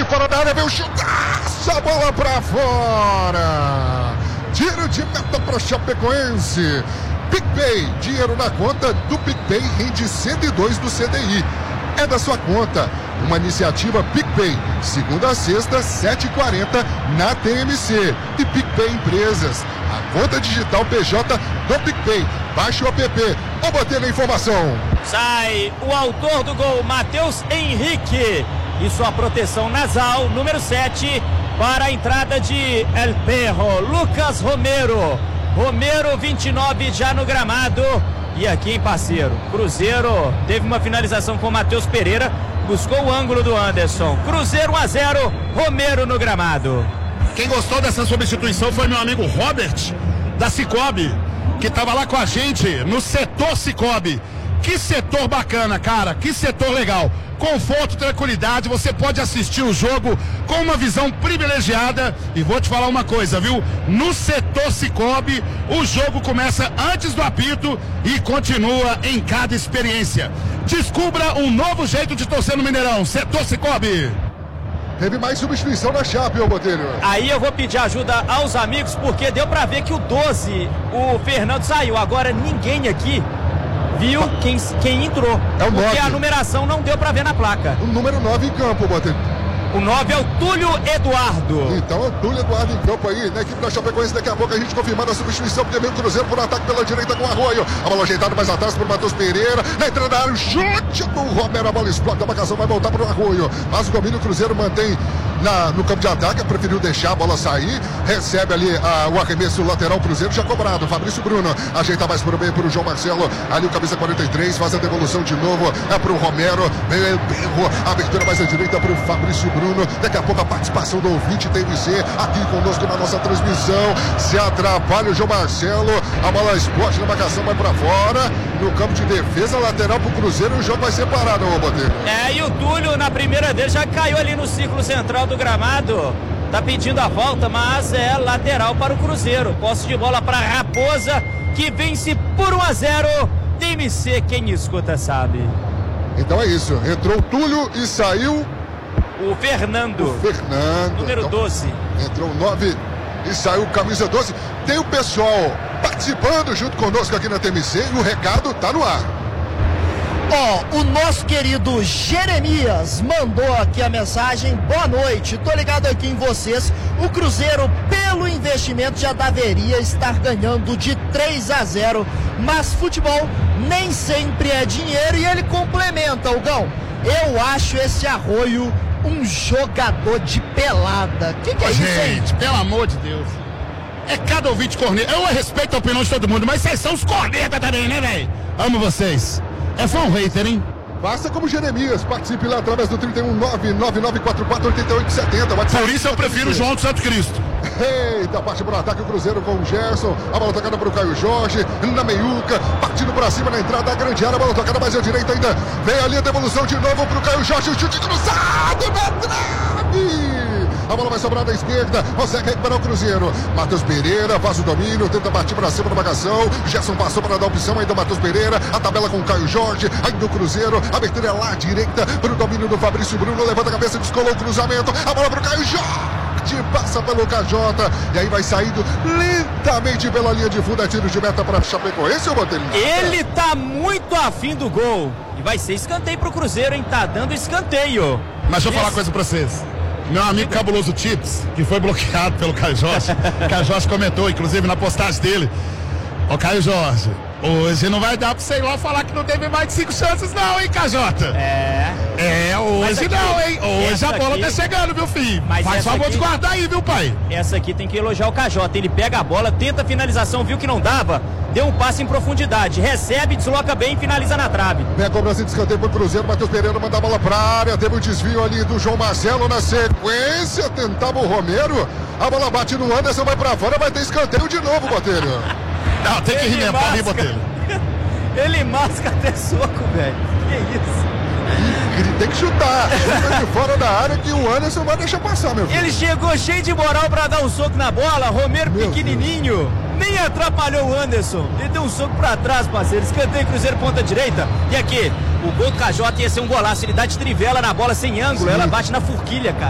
de fora da área, veio o chutaço, a bola pra fora. Tiro de meta para Chapecoense. PicPay, dinheiro na conta do PicPay rende 102 do CDI. É da sua conta. Uma iniciativa PicPay, segunda a sexta, 7h40 na TMC. E PicPay Empresas, a conta digital PJ do PicPay. Baixe o app. Ou bater na informação. Sai o autor do gol, Matheus Henrique. E sua proteção nasal, número 7, para a entrada de El Perro, Lucas Romero. Romero, 29, já no gramado. E aqui, parceiro, Cruzeiro teve uma finalização com o Matheus Pereira, buscou o ângulo do Anderson. Cruzeiro 1-0, Romero no gramado. Quem gostou dessa substituição foi meu amigo Robert, da Cicobi, que estava lá com a gente no setor Cicobi. Que setor bacana, cara, que setor legal. Conforto, tranquilidade, você pode assistir o jogo com uma visão privilegiada. E vou te falar uma coisa, viu? No setor Cicobi, o jogo começa antes do apito e continua em cada experiência. Descubra um novo jeito de torcer no Mineirão. Setor Cicobi. Teve mais substituição na Chape, ô Botelho. Aí eu vou pedir ajuda aos amigos, porque deu pra ver que o 12, o Fernando saiu. Agora ninguém aqui viu quem entrou. É o 9. Porque a numeração não deu pra ver na placa. O número 9 em campo, Botelho. O 9 é o Túlio Eduardo. Então é o Túlio Eduardo em campo aí, na equipe da Chapecoense. Daqui a pouco a gente confirmando a substituição, porque vem o Cruzeiro por ataque pela direita com o Arroio. A bola ajeitada mais atrás por Matheus Pereira. Na entrada da área, o chute do Romero. A bola explode, a marcação vai voltar para o Arroio. Mas o domínio, o Cruzeiro mantém no campo de ataque, preferiu deixar a bola sair. Recebe ali o arremesso lateral, Cruzeiro já cobrado. Fabrício Bruno ajeita mais para o meio para o João Marcelo. Ali o camisa 43 faz a devolução de novo. É para o Romero. Meio erro. Abertura mais à direita para o Fabrício Bruno. Daqui a pouco a participação do ouvinte TMC aqui conosco na nossa transmissão. Se atrapalha o João Marcelo. A bola explode na marcação, vai para fora. No campo de defesa, lateral para o Cruzeiro. O jogo vai ser parado, ô Botelho. E o Túlio, na primeira dele, já caiu ali no círculo central do gramado. Tá pedindo a volta, mas é lateral para o Cruzeiro. Posse de bola para Raposa, que vence por 1-0. TMC, quem escuta sabe. Então é isso. Entrou o Túlio e saiu o Fernando. Número 12. Entrou o 9 e saiu camisa 12. Tem o pessoal participando junto conosco aqui na TMC e o recado tá no ar. O nosso querido Jeremias mandou aqui a mensagem: boa noite, tô ligado aqui em vocês. O Cruzeiro, pelo investimento, já deveria estar ganhando de 3-0, mas futebol nem sempre é dinheiro. E ele complementa, Hugão: eu acho esse Arroio um jogador de pelada. Que é isso aí? Gente, pelo amor de Deus. É cada ouvinte corneta. Eu respeito a opinião de todo mundo, mas vocês são os cornetas também, né, velho? Amo vocês. É fã um hater, hein? Faça como Jeremias, participe lá através do 319-9944-8870. Por isso eu prefiro o João do Santo Cristo. Eita, parte para o ataque o Cruzeiro com o Gerson. A bola tocada para o Caio Jorge, na meiuca, partindo para cima na entrada da grande área. A bola tocada mais à direita ainda. Vem ali a devolução de novo para o Caio Jorge. O chute cruzado na trave. A bola vai sobrar da esquerda, consegue recuperar o Cruzeiro. Matheus Pereira faz o domínio, tenta partir para cima da marcação. Gerson passou para dar opção, ainda o Matheus Pereira. A tabela com o Caio Jorge, ainda o Cruzeiro. A abertura é lá à direita para o domínio do Fabrício Bruno. Levanta a cabeça, descolou o cruzamento. A bola para o Caio Jorge, passa pelo KJ. E aí vai saindo lentamente pela linha de fundo. É tiro de meta para Chapecoense ou Botelho? Ele tá muito afim do gol. E vai ser escanteio pro Cruzeiro, hein? Tá dando escanteio. Mas deixa eu falar uma coisa pra vocês. Meu amigo Cabuloso Tips, que foi bloqueado pelo Caio Jorge. Caio Jorge comentou, inclusive, na postagem dele: ô Caio Jorge, hoje não vai dar pra você ir lá falar que não teve mais de 5 chances não, hein, KJ? Hoje aqui, não, hein? Hoje a bola tá chegando, meu filho. Faz favor de guardar aí, viu, pai? Essa aqui tem que elogiar o KJ. Ele pega a bola, tenta a finalização, viu que não dava, deu um passe em profundidade, recebe, desloca bem e finaliza na trave. Vem a cobrança de escanteio pro Cruzeiro. Matheus Pereira manda a bola pra área. Teve um desvio ali do João Marcelo na sequência. Tentava o Romero. A bola bate no Anderson, vai pra fora, vai ter escanteio de novo, Botelho. Não, tem que remendar ali, Botelho. Ele masca até soco, velho. Que isso? Ele tem que chutar. Chuta de fora da área que o Anderson vai deixar passar, meu filho. Ele chegou cheio de moral pra dar um soco na bola. Romero pequenininho. Nem atrapalhou o Anderson. Ele deu um soco pra trás, parceiro. Escanteio Cruzeiro, ponta direita. E aqui, o gol do KJ ia ser um golaço. Ele dá de trivela na bola sem ângulo. Sim. Ela bate na forquilha, cara.